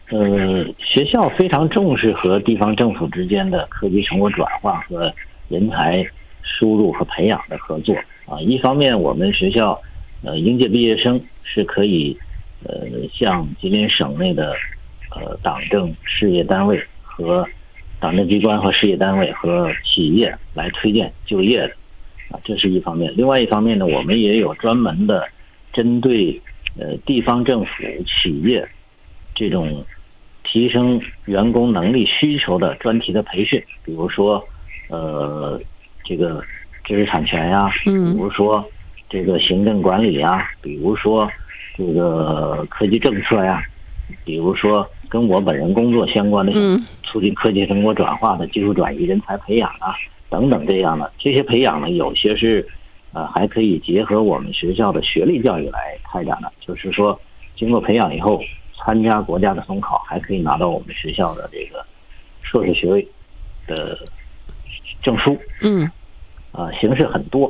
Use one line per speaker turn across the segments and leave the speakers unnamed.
学校非常重视和地方政府之间的科技成果转化和人才输入和培养的合作啊。一方面，我们学校应届毕业生是可以向吉林省内的党政事业单位和党政机关和事业单位和企业来推荐就业的啊，这是一方面。另外一方面呢，我们也有专门的针对地方政府企业这种提升员工能力需求的专题的培训，比如说这个知识产权呀，比如说这个行政管理呀，比如说这个科技政策呀，比如说跟我本人工作相关的促进科技成果转化的技术转移、人才培养啊等等这样的这些培养呢，有些是还可以结合我们学校的学历教育来开展的，就是说经过培养以后参加国家的统考，还可以拿到我们学校的这个硕士学位的证书。形式很多。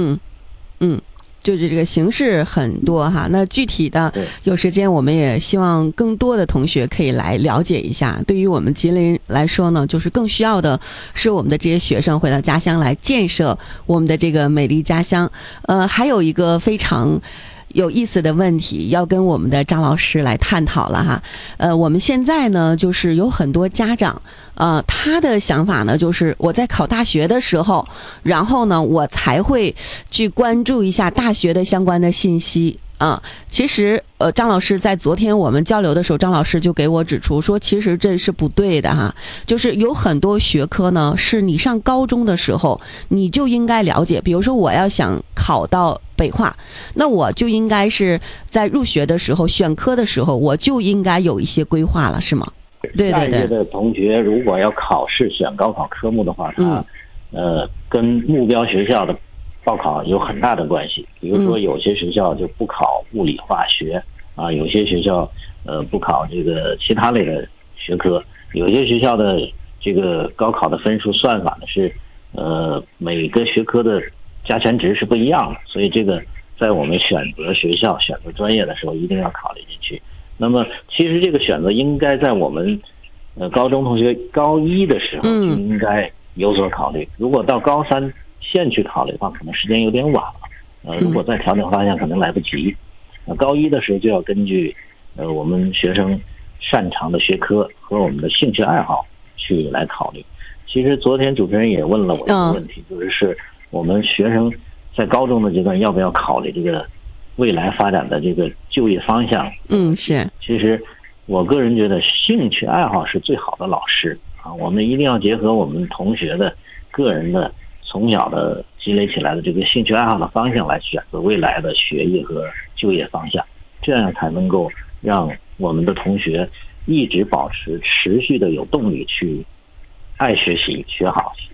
就是这个形式很多哈，那具体的有时间我们也希望更多的同学可以来了解一下。对于我们吉林来说呢，就是更需要的是我们的这些学生回到家乡来建设我们的这个美丽家乡。还有一个非常有意思的问题要跟我们的张老师来探讨了哈。我们现在呢，就是有很多家长，他的想法呢，就是我在考大学的时候，然后呢，我才会去关注一下大学的相关的信息。其实张老师在昨天我们交流的时候，张老师就给我指出说，其实这是不对的哈。就是有很多学科呢，是你上高中的时候你就应该了解。比如说我要想考到北化，那我就应该是在入学的时候选科的时候，我就应该有一些规划了，是吗？对。
下一届的同学如果要考试选高考科目的话，他跟目标学校的报考有很大的关系。比如说有些学校就不考物理化学啊，有些学校不考这个其他类的学科，有些学校的这个高考的分数算法呢是每个学科的加权值是不一样的，所以这个在我们选择学校选择专业的时候一定要考虑进去。那么其实这个选择应该在我们高中同学高一的时候就应该有所考虑，如果到高三现去考虑的话，可能时间有点晚了。如果再调整方向，可能来不及。高一的时候就要根据我们学生擅长的学科和我们的兴趣爱好去来考虑。其实昨天主持人也问了我一个问题，就是我们学生在高中的阶段要不要考虑这个未来发展的这个就业方向？
是。
其实我个人觉得兴趣爱好是最好的老师啊，我们一定要结合我们同学的个人的从小的积累起来的这个兴趣爱好的方向来选择未来的学业和就业方向，这样才能够让我们的同学一直保持持续的有动力去爱学习学好